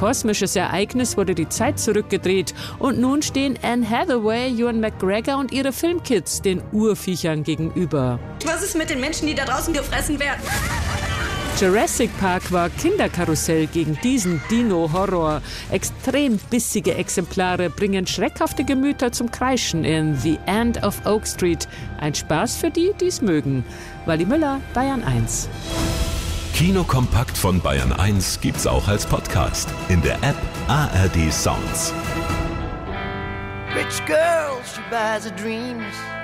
kosmisches Ereignis wurde die Zeit zurückgedreht und nun stehen Anne Hathaway, Ewan McGregor und ihre Filmkids den Urviechern gegenüber. Was ist mit den Menschen, die da draußen gefressen werden? Jurassic Park war Kinderkarussell gegen diesen Dino-Horror. Extrem bissige Exemplare bringen schreckhafte Gemüter zum Kreischen in The End of Oak Street. Ein Spaß für die, die es mögen. Wally Müller, Bayern 1. Kinokompakt von Bayern 1 gibt's auch als Podcast in der App ARD Sounds. Rich girl, she buys her dreams.